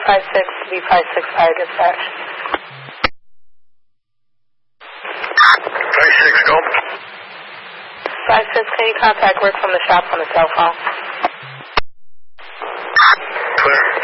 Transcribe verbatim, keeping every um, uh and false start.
five six, B five six five, dispatch. five six, go. five six, can you contact work from the shop on the cell phone? Clear.